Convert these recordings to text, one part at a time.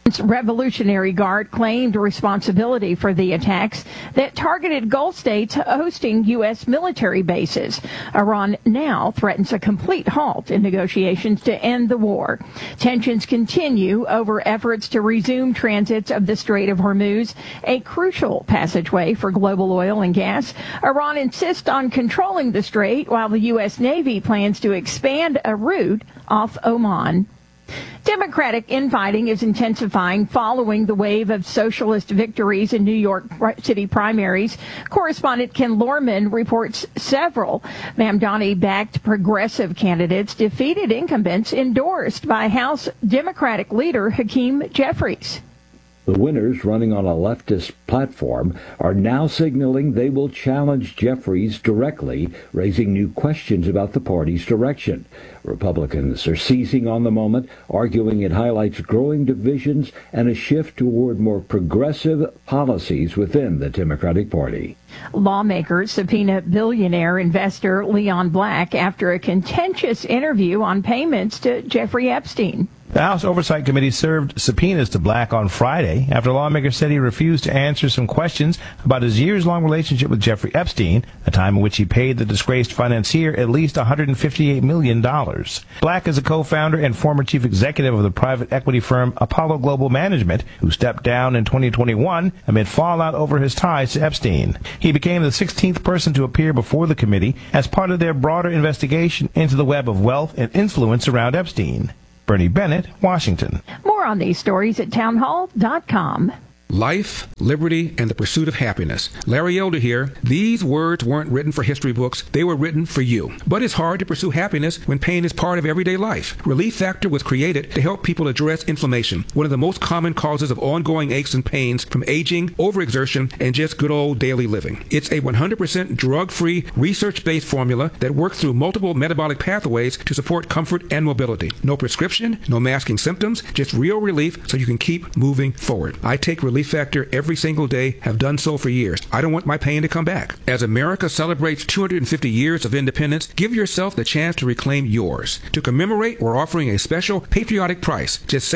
Revolutionary Guard claimed responsibility for the attacks that targeted Gulf states hosting U.S. military bases. Iran now threatens a complete halt in negotiations to end the war. Tensions continue over efforts to resume transits of the Strait of Hormuz, a crucial passageway for global oil and gas. Iran insists on controlling the strait while the U.S. Navy plans to expand a route off Oman. Democratic infighting is intensifying following the wave of socialist victories in New York City primaries. Correspondent Ken Lorman reports several Mamdani-backed progressive candidates defeated incumbents endorsed by House Democratic leader Hakeem Jeffries. The winners, running on a leftist platform, are now signaling they will challenge Jeffries directly, raising new questions about the party's direction. Republicans are seizing on the moment, arguing it highlights growing divisions and a shift toward more progressive policies within the Democratic Party. Lawmakers subpoena billionaire investor Leon Black after a contentious interview on payments to Jeffrey Epstein. The House Oversight Committee served subpoenas to Black on Friday after lawmakers said he refused to answer some questions about his years-long relationship with Jeffrey Epstein, a time in which he paid the disgraced financier at least $158 million. Black is a co-founder and former chief executive of the private equity firm Apollo Global Management, who stepped down in 2021 amid fallout over his ties to Epstein. He became the 16th person to appear before the committee as part of their broader investigation into the web of wealth and influence around Epstein. Bernie Bennett, Washington. More on these stories at townhall.com. Life, liberty, and the pursuit of happiness. Larry Elder here. These words weren't written for history books. They were written for you. But it's hard to pursue happiness when pain is part of everyday life. Relief Factor was created to help people address inflammation, one of the most common causes of ongoing aches and pains from aging, overexertion, and just good old daily living. It's a 100% drug-free, research-based formula that works through multiple metabolic pathways to support comfort and mobility. No prescription, no masking symptoms, just real relief so you can keep moving forward. I take Relief Factor every single day, have done so for years. I don't want my pain to come back. As America celebrates 250 years of independence, give yourself the chance to reclaim yours. To commemorate, we're offering a special patriotic price, just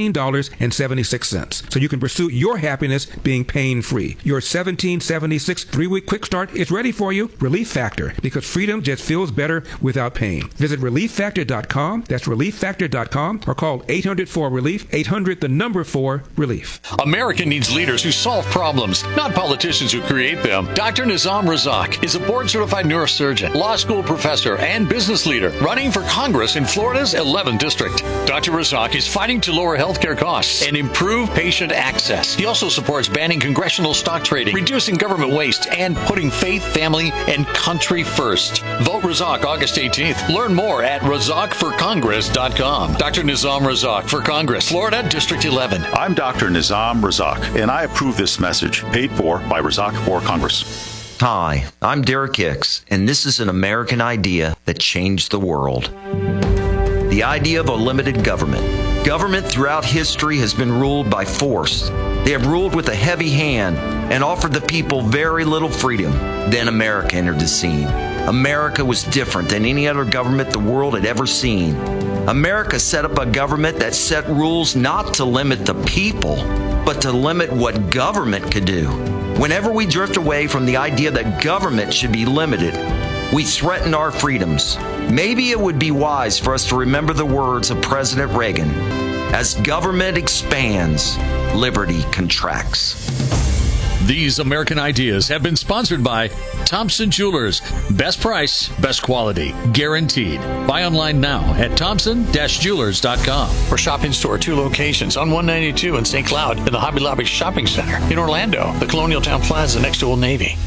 $17.76, so you can pursue your happiness being pain-free. Your $17.76 3-week quick start is ready for you. Relief Factor, because freedom just feels better without pain. Visit ReliefFactor.com, that's ReliefFactor.com, or call 800-4-RELIEF, 800-4-RELIEF. America needs leaders who solve problems, not politicians who create them. Dr. Nizam Razak is a board-certified neurosurgeon, law school professor, and business leader running for Congress in Florida's 11th District. Dr. Razak is fighting to lower healthcare costs and improve patient access. He also supports banning congressional stock trading, reducing government waste, and putting faith, family, and country first. Vote Razak August 18th. Learn more at RazakForCongress.com. Dr. Nizam Razak for Congress, Florida, District 11. I'm Dr. Nizam Razak, and I approve this message, paid for by Razak for Congress. Hi, I'm Derek Hicks, and this is an American idea that changed the world. The idea of a limited government. Government throughout history has been ruled by force. They have ruled with a heavy hand and offered the people very little freedom. Then America entered the scene. America was different than any other government the world had ever seen. America set up a government that set rules not to limit the people, but to limit what government could do. Whenever we drift away from the idea that government should be limited, we threaten our freedoms. Maybe it would be wise for us to remember the words of President Reagan. As government expands, liberty contracts. These American ideas have been sponsored by Thompson Jewelers. Best price, best quality, guaranteed. Buy online now at thompson-jewelers.com. For shop in-store, 2 locations on 192 in St. Cloud in the Hobby Lobby Shopping Center. In Orlando, the Colonial Town Plaza next to Old Navy.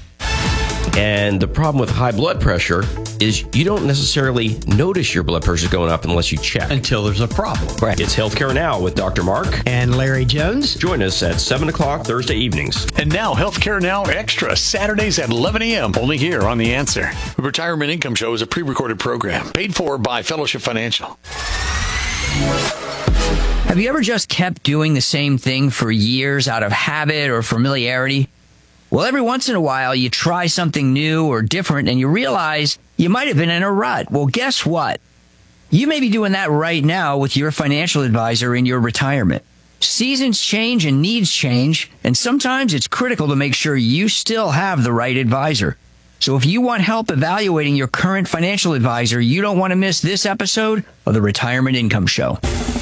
And the problem with high blood pressure is you don't necessarily notice your blood pressure going up unless you check. Until there's a problem. Right. It's Healthcare Now with Dr. Mark and Larry Jones. Join us at 7 o'clock Thursday evenings. And now Healthcare Now Extra, Saturdays at 11 a.m. Only here on The Answer. The Retirement Income Show is a pre-recorded program paid for by Fellowship Financial. Have you ever just kept doing the same thing for years out of habit or familiarity? Well, every once in a while, you try something new or different and you realize you might have been in a rut. Well, guess what? You may be doing that right now with your financial advisor in your retirement. Seasons change and needs change, and sometimes it's critical to make sure you still have the right advisor. So if you want help evaluating your current financial advisor, you don't want to miss this episode of the Retirement Income Show.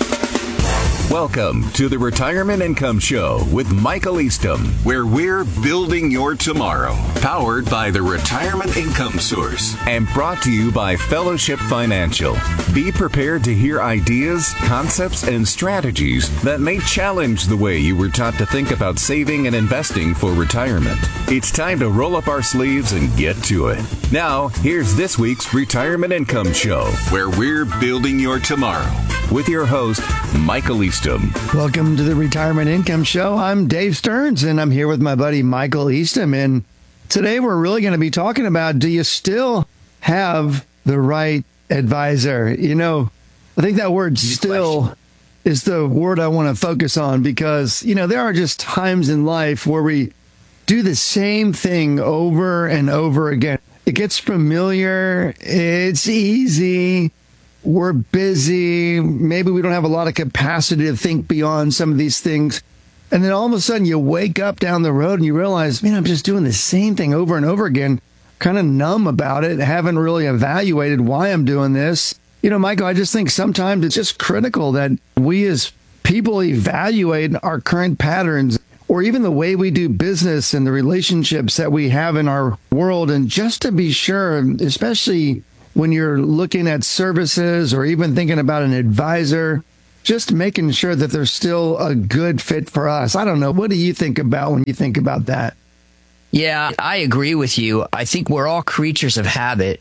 Welcome to the Retirement Income Show with Michael Eastham, where we're building your tomorrow. Powered by the Retirement Income Source and brought to you by Fellowship Financial. Be prepared to hear ideas, concepts, and strategies that may challenge the way you were taught to think about saving and investing for retirement. It's time to roll up our sleeves and get to it. Now, here's this week's Retirement Income Show, where we're building your tomorrow, with your host, Michael Eastham. Welcome to the Retirement Income Show. I'm Dave Stearns, and I'm here with my buddy Michael Eastham. And today we're really going to be talking about, do you still have the right advisor? You know, I think that word still is the word I want to focus on because, you know, there are just times in life where we do the same thing over and over again. It gets familiar. It's easy. We're busy. Maybe we don't have a lot of capacity to think beyond some of these things. And then all of a sudden you wake up down the road and you realize, man, I'm just doing the same thing over and over again, kind of numb about it, haven't really evaluated why I'm doing this. You know, Michael, I just think sometimes it's just critical that we as people evaluate our current patterns or even the way we do business and the relationships that we have in our world. And just to be sure, especially when you're looking at services or even thinking about an advisor, just making sure that they're still a good fit for us. I don't know. What do you think about when you think about that? Yeah, I agree with you. I think we're all creatures of habit,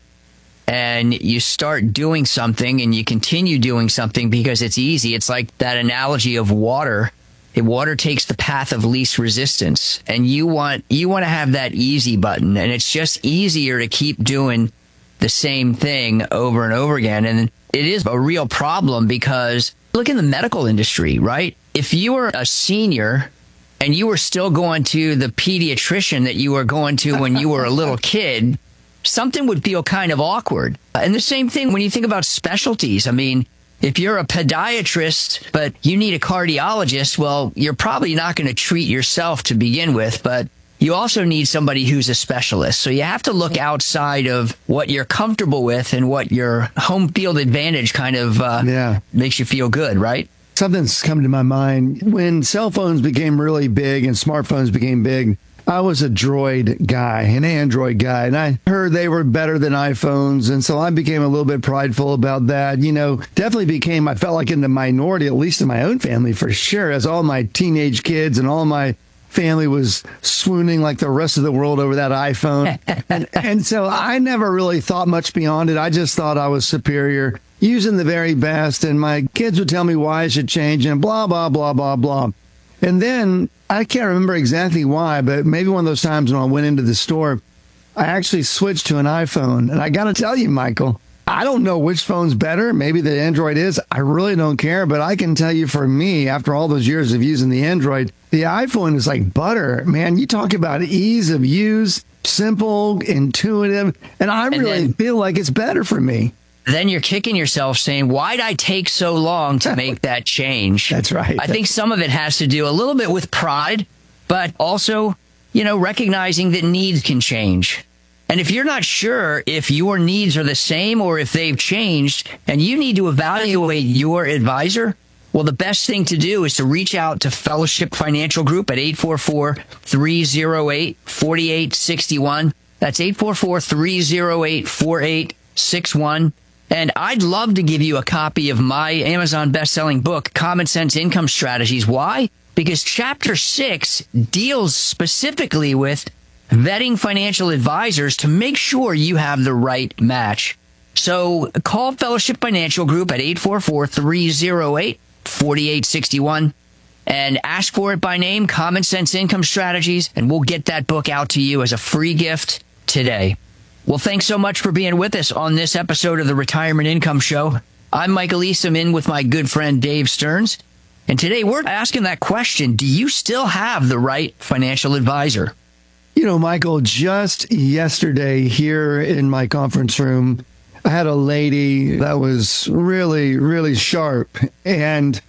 and you start doing something and you continue doing something because it's easy. It's like that analogy of water. Water takes the path of least resistance, and you want to have that easy button, and it's just easier to keep doing the same thing over and over again. And it is a real problem because look in the medical industry, right? If you were a senior and you were still going to the pediatrician that you were going to when you were a little kid, something would feel kind of awkward. And the same thing when you think about specialties. I mean, if you're a podiatrist, but you need a cardiologist, well, you're probably not going to treat yourself to begin with, but you also need somebody who's a specialist. So you have to look outside of what you're comfortable with and what your home field advantage kind of makes you feel good, right? Something's come to my mind. When cell phones became really big and smartphones became big, I was a Droid guy, an Android guy, and I heard they were better than iPhones. And so I became a little bit prideful about that. You know, definitely I felt like in the minority, at least in my own family for sure, as all my teenage kids and all my family was swooning like the rest of the world over that iPhone. and so I never really thought much beyond it. I just thought I was superior, using the very best. And my kids would tell me why I should change and blah, blah, blah, blah, blah. And then I can't remember exactly why, but maybe one of those times when I went into the store, I actually switched to an iPhone. And I got to tell you, Michael, I don't know which phone's better. Maybe the Android is. I really don't care. But I can tell you for me, after all those years of using the Android, the iPhone is like butter. Man, you talk about ease of use, simple, intuitive. And I really feel like it's better for me. Then you're kicking yourself saying, why'd I take so long to make that change? That's right. I think some of it has to do a little bit with pride, but also, you know, recognizing that needs can change. And if you're not sure if your needs are the same or if they've changed and you need to evaluate your advisor, well, the best thing to do is to reach out to Fellowship Financial Group at 844-308-4861. That's 844-308-4861. And I'd love to give you a copy of my Amazon best-selling book, Common Sense Income Strategies. Why? Because Chapter 6 deals specifically with vetting financial advisors to make sure you have the right match. So call Fellowship Financial Group at 844-308-4861 and ask for it by name, Common Sense Income Strategies, and we'll get that book out to you as a free gift today. Well, thanks so much for being with us on this episode of the Retirement Income Show. I'm Michael Eastham, in with my good friend Dave Stearns. And today we're asking that question, do you still have the right financial advisor? You know, Michael, just yesterday here in my conference room, I had a lady that was really, really sharp. And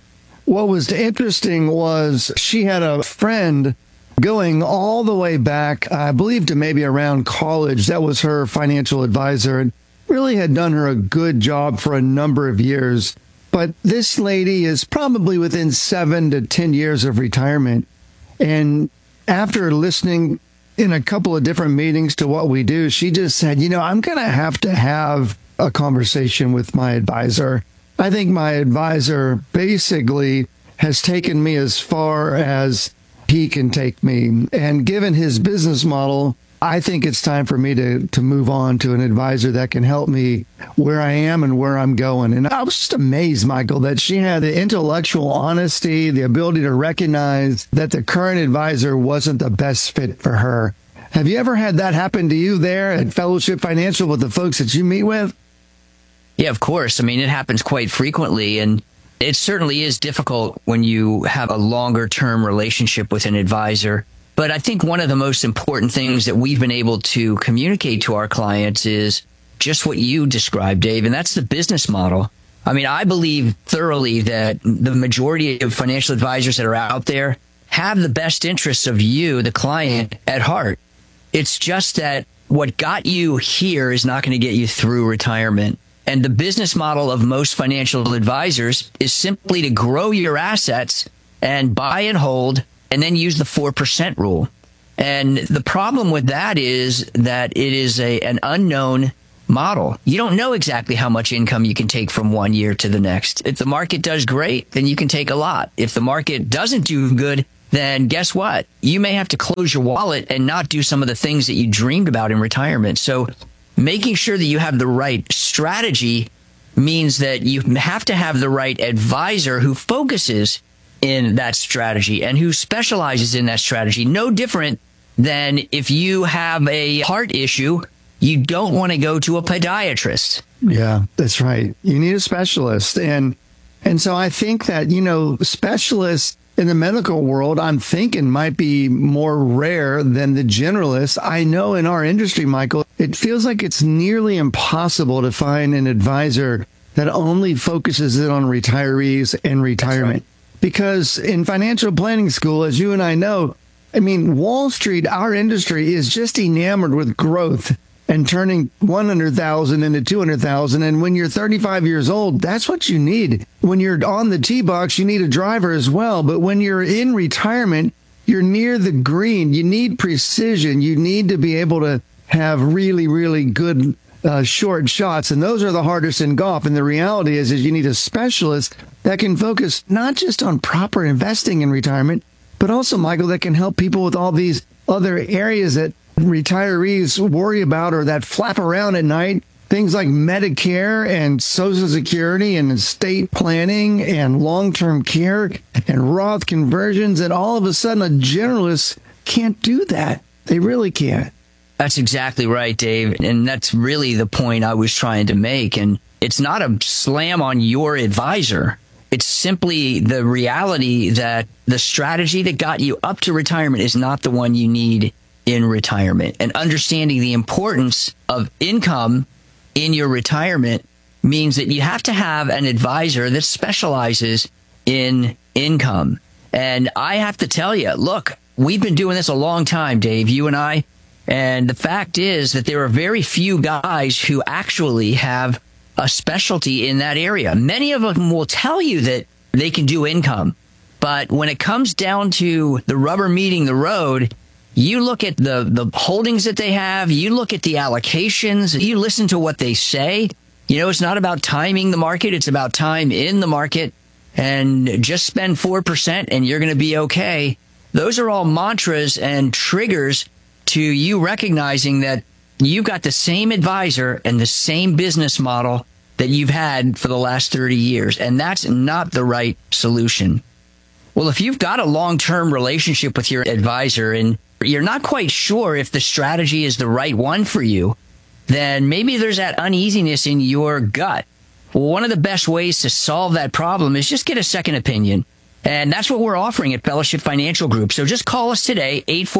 what was interesting was she had a friend going all the way back, I believe, to maybe around college. That was her financial advisor and really had done her a good job for a number of years. But this lady is probably within 7 to 10 years of retirement. And after listening in a couple of different meetings to what we do, she just said, I'm going to have a conversation with my advisor. I think my advisor basically has taken me as far as he can take me. And given his business model, I think it's time for me to move on to an advisor that can help me where I am and where I'm going. And I was just amazed, Michael, that she had the intellectual honesty, the ability to recognize that the current advisor wasn't the best fit for her. Have you ever had that happen to you there at Fellowship Financial with the folks that you meet with? Yeah, of course. I mean, it happens quite frequently, and it certainly is difficult when you have a longer term relationship with an advisor. But I think one of the most important things that we've been able to communicate to our clients is just what you described, Dave, and that's the business model. I mean, I believe thoroughly that the majority of financial advisors that are out there have the best interests of you, the client, at heart. It's just that what got you here is not going to get you through retirement. And the business model of most financial advisors is simply to grow your assets and buy and hold and then use the 4% rule. And the problem with that is that it is an unknown model. You don't know exactly how much income you can take from one year to the next. If the market does great, then you can take a lot. If the market doesn't do good, then guess what? You may have to close your wallet and not do some of the things that you dreamed about in retirement. So making sure that you have the right strategy means that you have to have the right advisor who focuses in that strategy and who specializes in that strategy. No different than if you have a heart issue, you don't want to go to a podiatrist. Yeah, that's right. You need a specialist. And so I think that, specialists in the medical world, I'm thinking might be more rare than the generalists. I know in our industry, Michael, it feels like it's nearly impossible to find an advisor that only focuses in on retirees and retirement. Right. Because in financial planning school, as you and I know, Wall Street, our industry is just enamored with growth and turning 100,000 into 200,000. And when you're 35 years old, that's what you need. When you're on the tee box, you need a driver as well. But when you're in retirement, you're near the green. You need precision. You need to be able to have really, really good short shots. And those are the hardest in golf. And the reality is you need a specialist that can focus not just on proper investing in retirement, but also, Michael, that can help people with all these other areas that retirees worry about or that flap around at night. Things like Medicare and Social Security and estate planning and long-term care and Roth conversions. And all of a sudden, a generalist can't do that. They really can't. That's exactly right, Dave. And that's really the point I was trying to make. And it's not a slam on your advisor. It's simply the reality that the strategy that got you up to retirement is not the one you need in retirement. And understanding the importance of income in your retirement means that you have to have an advisor that specializes in income. And I have to tell you, look, we've been doing this a long time, Dave, you and I. And the fact is that there are very few guys who actually have a specialty in that area. Many of them will tell you that they can do income. But when it comes down to the rubber meeting the road, you look at the holdings that they have, you look at the allocations, you listen to what they say. It's not about timing the market, it's about time in the market. And just spend 4% and you're going to be okay. Those are all mantras and triggers to you recognizing that you've got the same advisor and the same business model that you've had for the last 30 years. And that's not the right solution. Well, if you've got a long-term relationship with your advisor and you're not quite sure if the strategy is the right one for you, then maybe there's that uneasiness in your gut. Well, one of the best ways to solve that problem is just get a second opinion. And that's what we're offering at Fellowship Financial Group. So just call us today,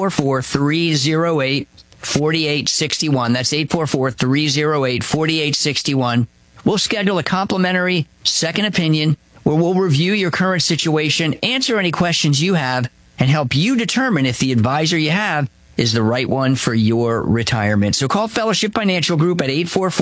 844-308-4861. That's 844-308-4861. We'll schedule a complimentary second opinion. where we'll review your current situation, answer any questions you have, and help you determine if the advisor you have is the right one for your retirement. So call Fellowship Financial Group at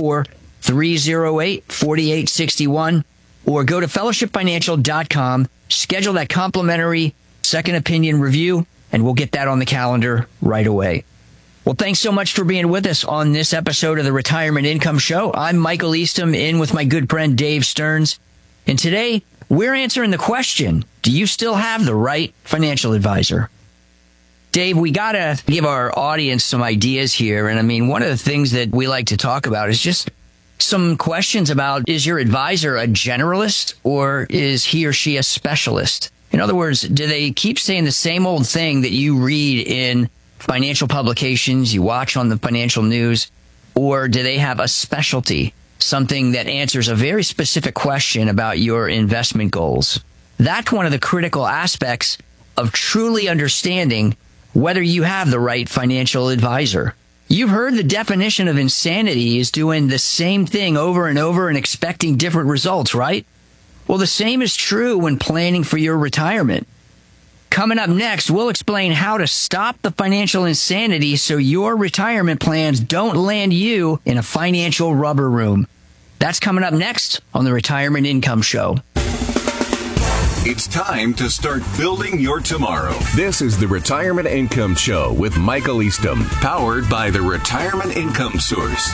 844-308-4861 or go to fellowshipfinancial.com, schedule that complimentary second opinion review, and we'll get that on the calendar right away. Well, thanks so much for being with us on this episode of the Retirement Income Show. I'm Michael Eastham, in with my good friend Dave Stearns. And today, we're answering the question, do you still have the right financial advisor? Dave, we got to give our audience some ideas here. And I mean, one of the things that we like to talk about is just some questions about, is your advisor a generalist or is he or she a specialist? In other words, do they keep saying the same old thing that you read in financial publications, you watch on the financial news, or do they have a specialty, something that answers a very specific question about your investment goals? That's one of the critical aspects of truly understanding whether you have the right financial advisor. You've heard the definition of insanity is doing the same thing over and over and expecting different results, right? Well, the same is true when planning for your retirement. Coming up next, we'll explain how to stop the financial insanity so your retirement plans don't land you in a financial rubber room. That's coming up next on the Retirement Income Show. It's time to start building your tomorrow. This is the Retirement Income Show with Michael Eastham, powered by the Retirement Income Source.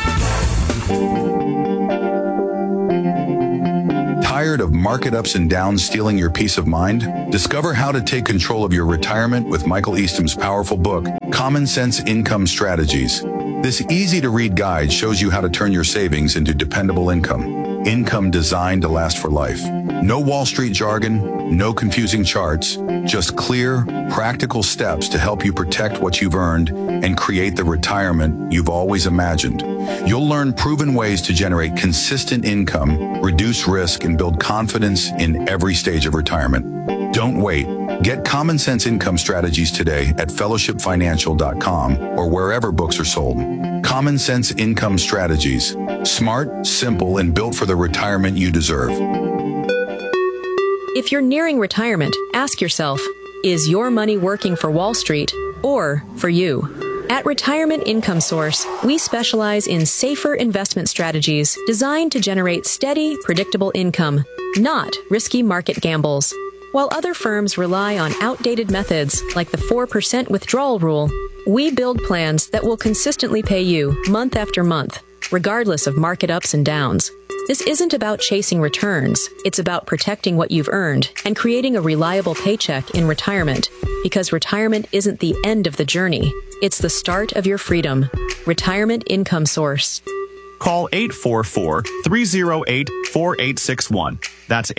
Tired of market ups and downs stealing your peace of mind? Discover how to take control of your retirement with Michael Eastham's powerful book, Common Sense Income Strategies. This easy-to-read guide shows you how to turn your savings into dependable income designed to last for life. No Wall Street jargon, no confusing charts, just clear, practical steps to help you protect what you've earned and create the retirement you've always imagined. You'll learn proven ways to generate consistent income, reduce risk, and build confidence in every stage of retirement. Don't wait. Get Common Sense Income Strategies today at fellowshipfinancial.com or wherever books are sold. Common Sense Income Strategies. Smart, simple, and built for the retirement you deserve. If you're nearing retirement, ask yourself, is your money working for Wall Street or for you? At Retirement Income Source, we specialize in safer investment strategies designed to generate steady, predictable income, not risky market gambles. While other firms rely on outdated methods like the 4% withdrawal rule, we build plans that will consistently pay you month after month, regardless of market ups and downs. This isn't about chasing returns. It's about protecting what you've earned and creating a reliable paycheck in retirement, because retirement isn't the end of the journey. It's the start of your freedom. Retirement Income Source. Call 844-308-4861. That's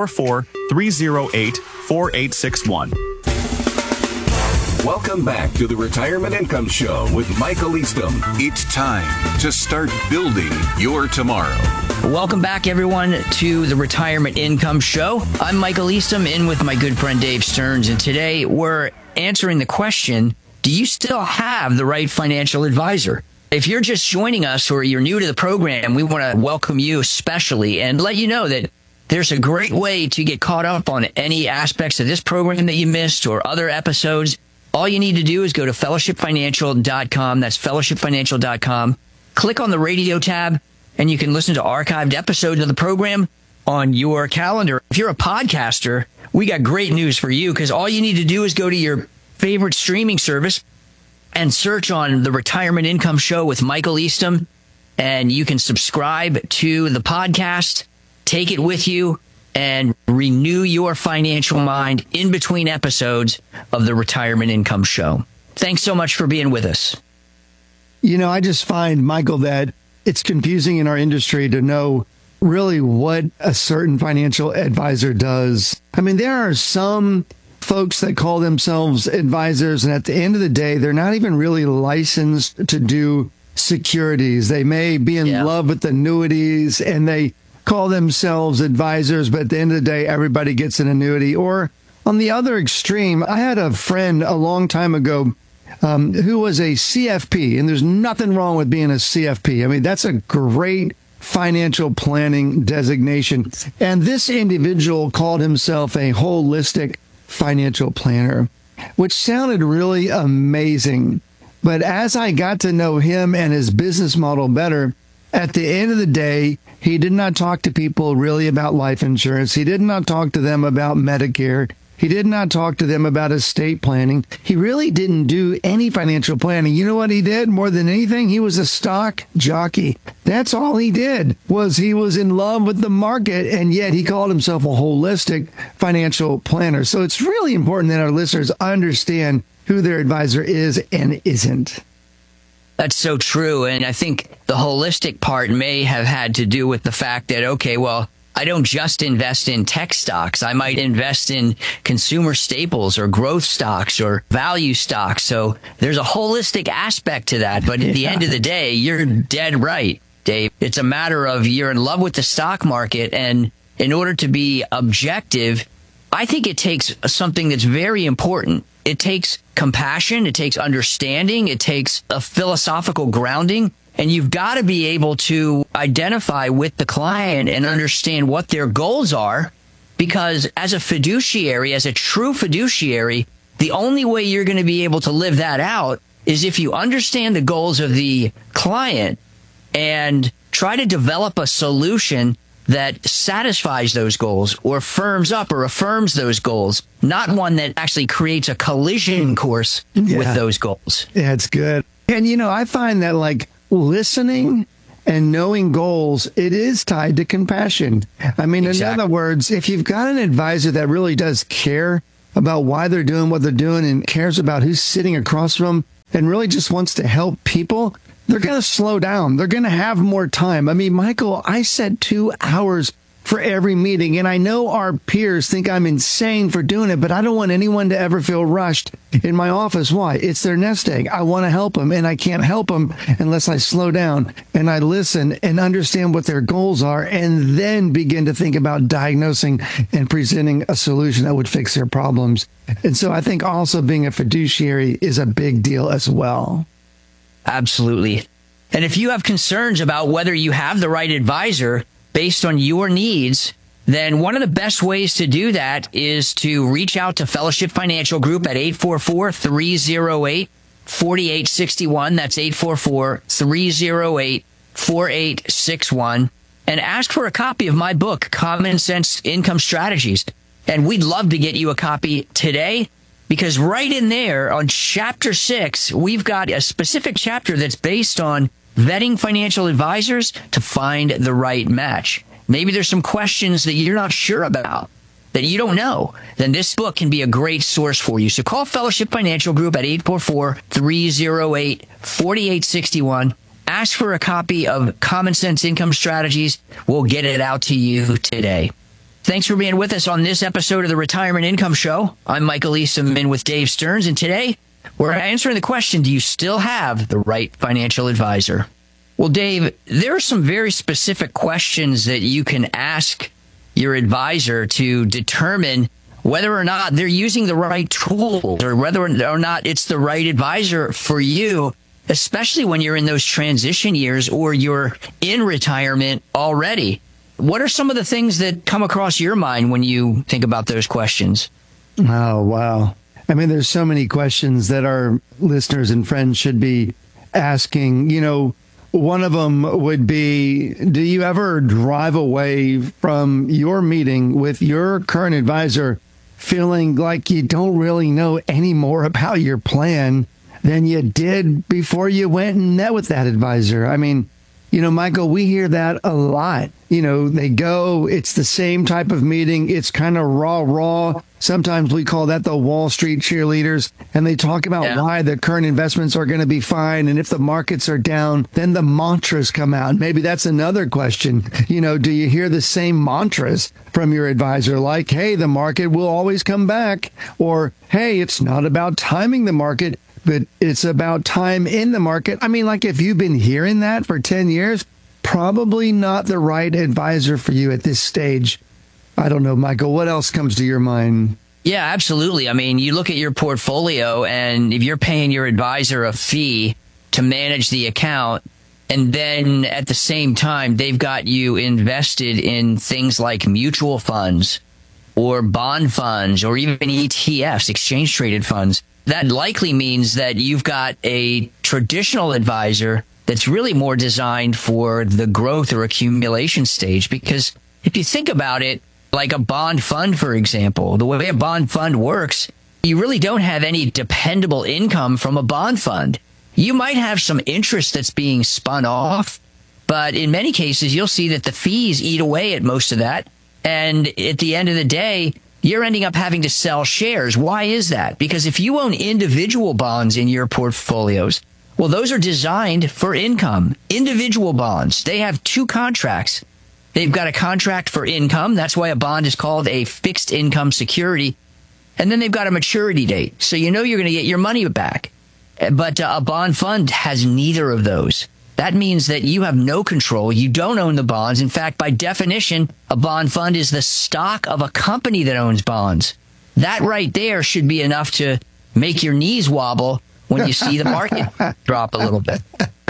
844-308-4861. Welcome back to the Retirement Income Show with Michael Eastham. It's time to start building your tomorrow. Welcome back, everyone, to the Retirement Income Show. I'm Michael Eastham, in with my good friend Dave Stearns, and today we're answering the question, do you still have the right financial advisor? If you're just joining us or you're new to the program, we want to welcome you especially and let you know that there's a great way to get caught up on any aspects of this program that you missed or other episodes. All you need to do is go to fellowshipfinancial.com. That's fellowshipfinancial.com. Click on the radio tab, and you can listen to archived episodes of the program on your calendar. If you're a podcaster, we got great news for you, because all you need to do is go to your favorite streaming service and search on the Retirement Income Show with Michael Eastham, and you can subscribe to the podcast, take it with you, and renew your financial mind in between episodes of the Retirement Income Show. Thanks so much for being with us. You know, I just find, Michael, that it's confusing in our industry to know really what a certain financial advisor does. I mean, there are some folks that call themselves advisors, and at the end of the day, they're not even really licensed to do securities. They may be in love with annuities, and they call themselves advisors, but at the end of the day, everybody gets an annuity. Or on the other extreme, I had a friend a long time ago who was a CFP, and there's nothing wrong with being a CFP. I mean, that's a great financial planning designation. And this individual called himself a holistic financial planner, which sounded really amazing. But as I got to know him and his business model better, at the end of the day, he did not talk to people really about life insurance. He did not talk to them about Medicare. He did not talk to them about estate planning. He really didn't do any financial planning. You know what he did? More than anything, he was a stock jockey. That's all he did, was he was in love with the market, and yet he called himself a holistic financial planner. So it's really important that our listeners understand who their advisor is and isn't. That's so true. And I think the holistic part may have had to do with the fact that, okay, well, I don't just invest in tech stocks. I might invest in consumer staples or growth stocks or value stocks. So there's a holistic aspect to that. But at the end of the day, you're dead right, Dave. It's a matter of you're in love with the stock market. And in order to be objective, I think it takes something that's very important. It takes compassion. It takes understanding. It takes a philosophical grounding. And you've got to be able to identify with the client and understand what their goals are, because as a fiduciary, as a true fiduciary, the only way you're going to be able to live that out is if you understand the goals of the client and try to develop a solution that satisfies those goals or firms up or affirms those goals, not one that actually creates a collision course with those goals. Yeah, it's good. And, you know, I find that like listening and knowing goals, it is tied to compassion. I mean, in other words, if you've got an advisor that really does care about why they're doing what they're doing and cares about who's sitting across from them and really just wants to help people, they're going to slow down. They're going to have more time. I mean, Michael, I said 2 hours for every meeting, and I know our peers think I'm insane for doing it, but I don't want anyone to ever feel rushed in my office. Why? It's their nest egg. I want to help them, and I can't help them unless I slow down and I listen and understand what their goals are, and then begin to think about diagnosing and presenting a solution that would fix their problems. And so I think also being a fiduciary is a big deal as well. Absolutely. And if you have concerns about whether you have the right advisor based on your needs, then one of the best ways to do that is to reach out to Fellowship Financial Group at 844-308-4861. That's 844-308-4861. And ask for a copy of my book, Common Sense Income Strategies. And we'd love to get you a copy today, because right in there on Chapter 6, we've got a specific chapter that's based on vetting financial advisors to find the right match. Maybe there's some questions that you're not sure about, that you don't know. Then this book can be a great source for you. So call Fellowship Financial Group at 844-308-4861. Ask for a copy of Common Sense Income Strategies. We'll get it out to you today. Thanks for being with us on this episode of the Retirement Income Show. I'm Michael Eastham, in with Dave Stearns, and today we're answering the question, do you still have the right financial advisor? Well, Dave, there are some very specific questions that you can ask your advisor to determine whether or not they're using the right tools or whether or not it's the right advisor for you, especially when you're in those transition years or you're in retirement already. What are some of the things that come across your mind when you think about those questions? Oh, wow. I mean, there's so many questions that our listeners and friends should be asking. You know, one of them would be, do you ever drive away from your meeting with your current advisor feeling like you don't really know any more about your plan than you did before you went and met with that advisor? I mean, you know, Michael, we hear that a lot. You know, they go, it's the same type of meeting. It's kind of raw. Sometimes we call that the Wall Street cheerleaders. And they talk about why the current investments are going to be fine. And if the markets are down, then the mantras come out. Maybe that's another question. You know, do you hear the same mantras from your advisor? Like, hey, the market will always come back. Or, hey, it's not about timing the market, but it's about time in the market. I mean, like if you've been hearing that for 10 years, probably not the right advisor for you at this stage. I don't know, Michael, what else comes to your mind? Yeah, absolutely. I mean, you look at your portfolio, and if you're paying your advisor a fee to manage the account, And then at the same time, they've got you invested in things like mutual funds or bond funds or even ETFs, exchange traded funds. That likely means that you've got a traditional advisor that's really more designed for the growth or accumulation stage. Because if you think about it, like a bond fund, for example, the way a bond fund works, you really don't have any dependable income from a bond fund. You might have some interest that's being spun off, but in many cases, you'll see that the fees eat away at most of that. And at the end of the day, you're ending up having to sell shares. Why is that? Because if you own individual bonds in your portfolios, well, those are designed for income. Individual bonds, they have two contracts. They've got a contract for income. That's why a bond is called a fixed income security. And then they've got a maturity date. So you know you're going to get your money back. But a bond fund has neither of those. That means that you have no control. You don't own the bonds. In fact, by definition, a bond fund is the stock of a company that owns bonds. That right there should be enough to make your knees wobble when you see the market drop a little bit.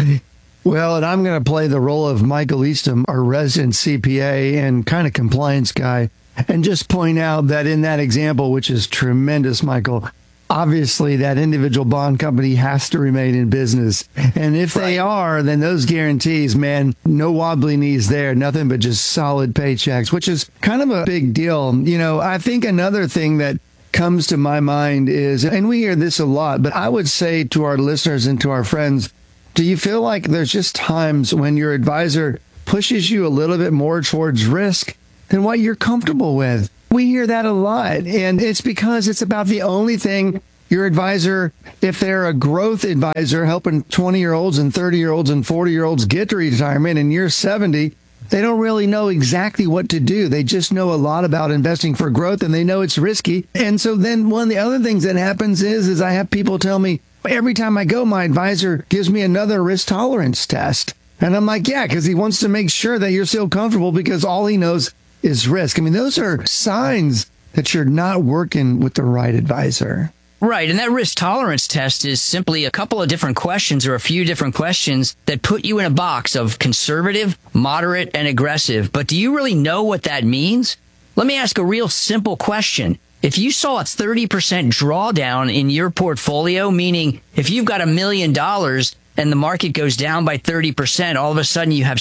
Well, and I'm going to play the role of Michael Eastham, our resident CPA and kind of compliance guy, and just point out that in that example, which is tremendous, Michael, obviously that individual bond company has to remain in business. And if they are, then those guarantees, man, no wobbly knees there, nothing but just solid paychecks, which is kind of a big deal. You know, I think another thing that comes to my mind is, and we hear this a lot, but I would say to our listeners and to our friends, do you feel like there's just times when your advisor pushes you a little bit more towards risk than what you're comfortable with? We hear that a lot, and it's because it's about the only thing your advisor, if they're a growth advisor helping 20-year-olds and 30-year-olds and 40-year-olds get to retirement and you're 70, they don't really know exactly what to do. They just know a lot about investing for growth, and they know it's risky. And so then one of the other things that happens is I have people tell me, every time I go, my advisor gives me another risk tolerance test. And I'm like, yeah, because he wants to make sure that you're still comfortable because all he knows is risk. I mean, those are signs that you're not working with the right advisor. Right. And that risk tolerance test is simply a couple of different questions or a few different questions that put you in a box of conservative, moderate, and aggressive. But do you really know what that means? Let me ask a real simple question. If you saw a 30% drawdown in your portfolio, meaning if you've got $1 million and the market goes down by 30%, all of a sudden you have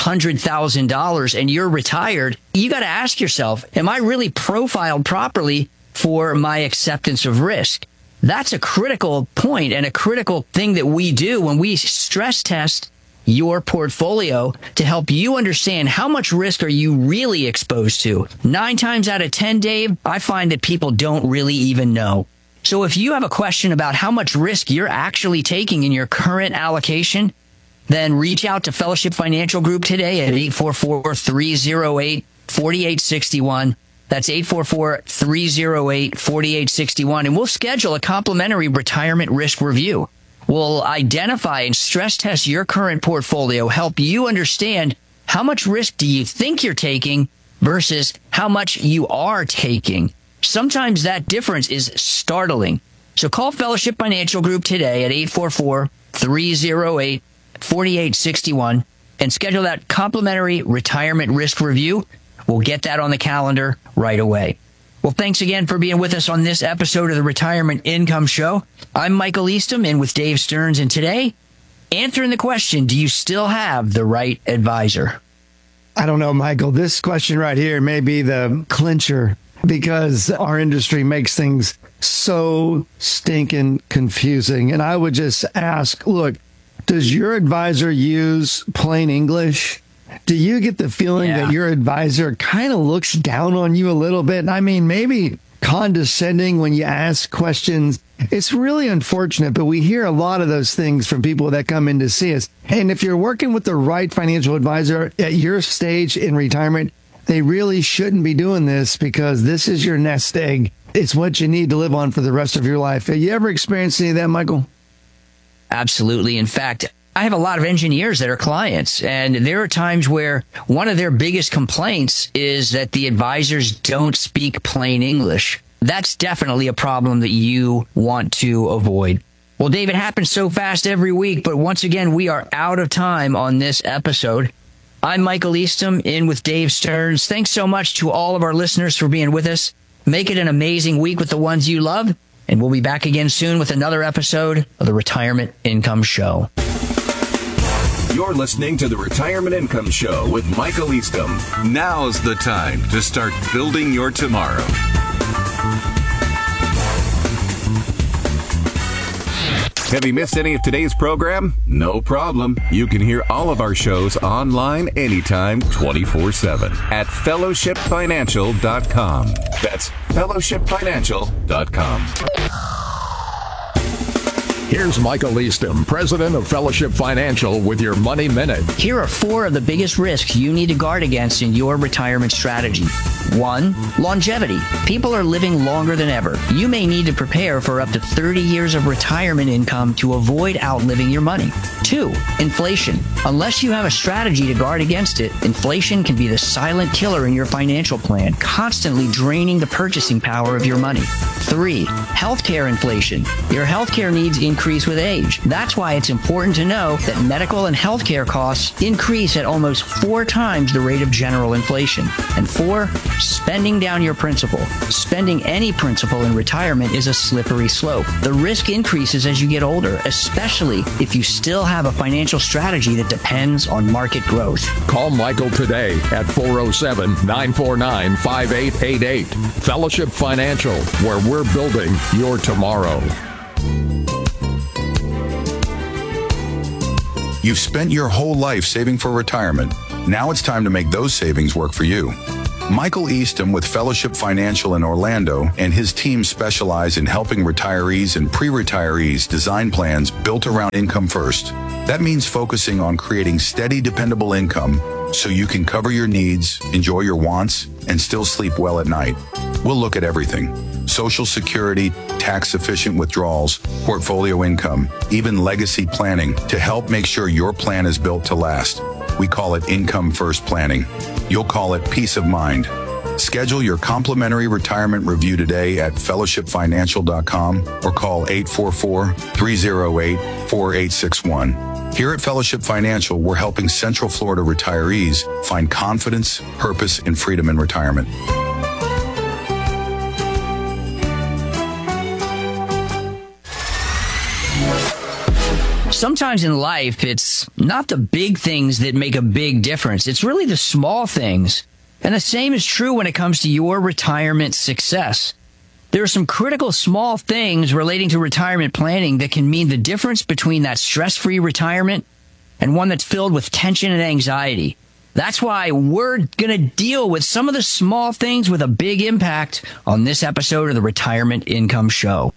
$700,000 and you're retired, you got to ask yourself, am I really profiled properly for my acceptance of risk? That's a critical point and a critical thing that we do when we stress test your portfolio to help you understand how much risk are you really exposed to. 9 times out of 10, Dave, I find that people don't really even know. So if you have a question about how much risk you're actually taking in your current allocation, then reach out to Fellowship Financial Group today at 844-308-4861. That's 844-308-4861. And we'll schedule a complimentary retirement risk review. We'll identify and stress test your current portfolio, help you understand how much risk do you think you're taking versus how much you are taking. Sometimes that difference is startling. So call Fellowship Financial Group today at 844-308-4861 and schedule that complimentary retirement risk review. We'll get that on the calendar right away. Well, thanks again for being with us on this episode of the Retirement Income Show. I'm Michael Eastham, in with Dave Stearns, and today, answering the question, do you still have the right advisor? I don't know, Michael. This question right here may be the clincher because our industry makes things so stinking confusing. And I would just ask, look, does your advisor use plain English? Do you get the feeling that your advisor kind of looks down on you a little bit? I mean, maybe condescending when you ask questions. It's really unfortunate, but we hear a lot of those things from people that come in to see us. And if you're working with the right financial advisor at your stage in retirement, they really shouldn't be doing this because this is your nest egg. It's what you need to live on for the rest of your life. Have you ever experienced any of that, Michael? Absolutely. In fact, I have a lot of engineers that are clients, and there are times where one of their biggest complaints is that the advisors don't speak plain English. That's definitely a problem that you want to avoid. Well, Dave, it happens so fast every week, but once again, we are out of time on this episode. I'm Michael Eastham, in with Dave Stearns. Thanks so much to all of our listeners for being with us. Make it an amazing week with the ones you love, and we'll be back again soon with another episode of the Retirement Income Show. You're listening to the Retirement Income Show with Michael Eastham. Now's the time to start building your tomorrow. Have you missed any of today's program? No problem. You can hear all of our shows online anytime, 24/7 at fellowshipfinancial.com. That's fellowshipfinancial.com. Here's Michael Eastham, president of Fellowship Financial, with your Money Minute. Here are 4 of the biggest risks you need to guard against in your retirement strategy. 1. Longevity. People are living longer than ever. You may need to prepare for up to 30 years of retirement income to avoid outliving your money. 2. Inflation. Unless you have a strategy to guard against it, inflation can be the silent killer in your financial plan, constantly draining the purchasing power of your money. 3. Healthcare inflation. Your healthcare needs increase with age. That's why it's important to know that medical and healthcare costs increase at almost 4 times the rate of general inflation. And 4, spending down your principal. Spending any principal in retirement is a slippery slope. The risk increases as you get older, especially if you still have a financial strategy that depends on market growth. Call Michael today at 407-949-5888. Fellowship Financial, where we're building your tomorrow. You've spent your whole life saving for retirement. Now it's time to make those savings work for you. Michael Eastham with Fellowship Financial in Orlando and his team specialize in helping retirees and pre-retirees design plans built around income first. That means focusing on creating steady, dependable income so you can cover your needs, enjoy your wants, and still sleep well at night. We'll look at everything: Social Security, tax-efficient withdrawals, portfolio income, even legacy planning to help make sure your plan is built to last. We call it Income First Planning. You'll call it Peace of Mind. Schedule your complimentary retirement review today at fellowshipfinancial.com or call 844-308-4861. Here at Fellowship Financial, we're helping Central Florida retirees find confidence, purpose, and freedom in retirement. Sometimes in life, it's not the big things that make a big difference. It's really the small things. And the same is true when it comes to your retirement success. There are some critical small things relating to retirement planning that can mean the difference between that stress-free retirement and one that's filled with tension and anxiety. That's why we're going to deal with some of the small things with a big impact on this episode of the Retirement Income Show.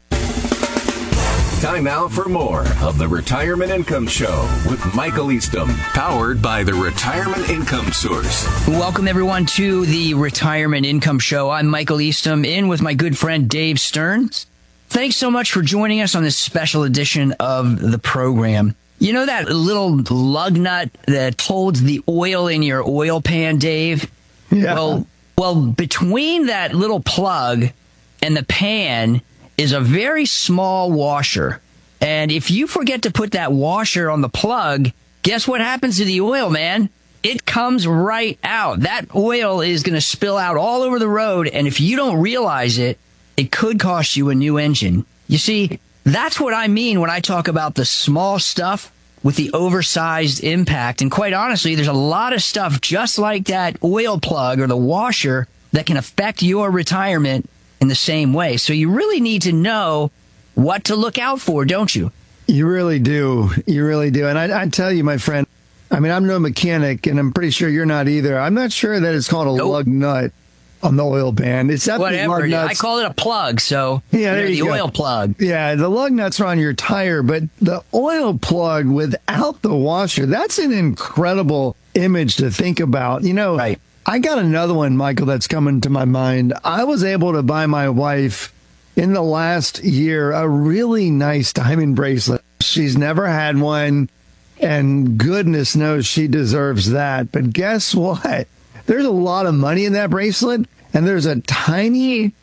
Time now for more of the Retirement Income Show with Michael Eastham, powered by the Retirement Income Source. Welcome, everyone, to the Retirement Income Show. I'm Michael Eastham, in with my good friend Dave Stearns. Thanks so much for joining us on this special edition of the program. You know that little lug nut that holds the oil in your oil pan, Dave? Yeah. Well, between that little plug and the pan is a very small washer. And if you forget to put that washer on the plug, guess what happens to the oil, man? It comes right out. That oil is going to spill out all over the road. And if you don't realize it, it could cost you a new engine. You see, that's what I mean when I talk about the small stuff with the oversized impact. And quite honestly, there's a lot of stuff just like that oil plug or the washer that can affect your retirement in the same way. So you really need to know what to look out for, don't you? You really do. You really do. And I tell you, my friend, I mean, I'm no mechanic, and I'm pretty sure you're not either. I'm not sure that it's called a lug nut on the oil pan. It's definitely lug nuts. I call it a plug, so yeah, there you the go. Oil plug. Yeah, the lug nuts are on your tire, but the oil plug without the washer, that's an incredible image to think about. You know, right. I got another one, Michael, that's coming to my mind. I was able to buy my wife in the last year a really nice diamond bracelet. She's never had one, and goodness knows she deserves that. But guess what? There's a lot of money in that bracelet, and there's a tiny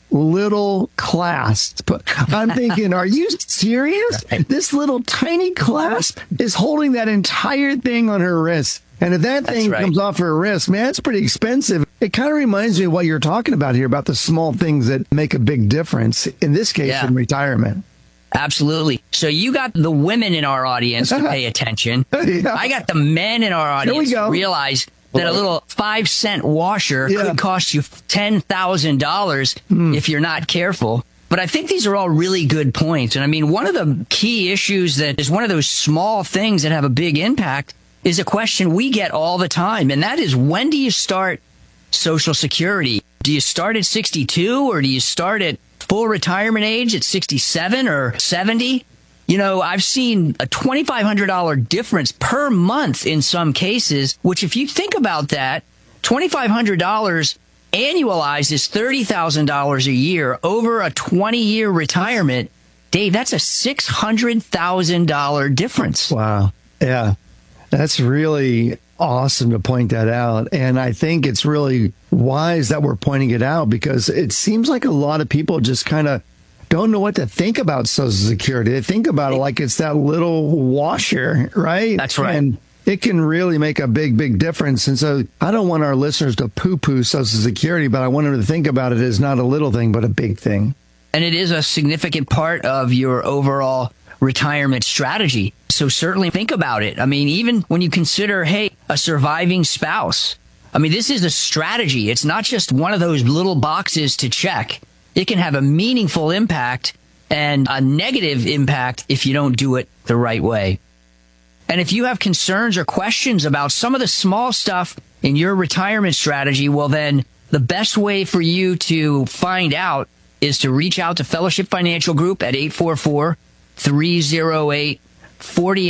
little clasp. I'm thinking, are you serious? Right. This little tiny clasp is holding that entire thing on her wrist. And if that thing comes off her wrist, man, it's pretty expensive. It kind of reminds me of what you're talking about here, about the small things that make a big difference, in this case, in retirement. Absolutely. So you got the women in our audience to pay attention. Yeah. I got the men in our audience to realize that a little 5-cent washer could cost you $10,000 if you're not careful. But I think these are all really good points. And I mean, one of the key issues that is one of those small things that have a big impact is a question we get all the time. And that is, when do you start Social Security? Do you start at 62 or do you start at full retirement age at 67 or 70? You know, I've seen a $2,500 difference per month in some cases, which if you think about that, $2,500 annualized is $30,000 a year over a 20-year retirement. Dave, that's a $600,000 difference. Wow. Yeah. That's really awesome to point that out. And I think it's really wise that we're pointing it out, because it seems like a lot of people just kind of don't know what to think about Social Security. They think about it like it's that little washer, right? That's right. And it can really make a big, big difference. And so I don't want our listeners to poo-poo Social Security, but I want them to think about it as not a little thing, but a big thing. And it is a significant part of your overall retirement strategy. So certainly think about it. I mean, even when you consider, hey, a surviving spouse, I mean, this is a strategy. It's not just one of those little boxes to check. It can have a meaningful impact and a negative impact if you don't do it the right way. And if you have concerns or questions about some of the small stuff in your retirement strategy, well, then the best way for you to find out is to reach out to Fellowship Financial Group at 844-308-48